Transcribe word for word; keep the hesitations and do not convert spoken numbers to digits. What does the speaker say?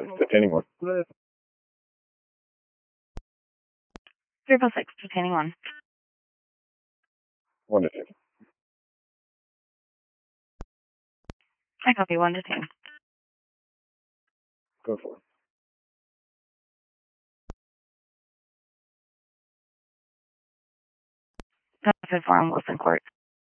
Detaining one. three plus six, detaining one. One detained. I copy, one detained. Go for it. That's for him, Wilson Court.